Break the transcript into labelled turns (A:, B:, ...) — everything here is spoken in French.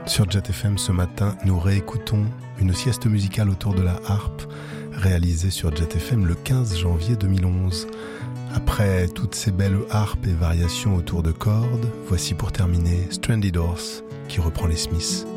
A: Sur Jet FM ce matin, nous réécoutons une sieste musicale autour de la harpe réalisée sur Jet FM le 15 janvier 2011. Après toutes ces belles harpes et variations autour de cordes, voici pour terminer Stranded Horse qui reprend les Smiths.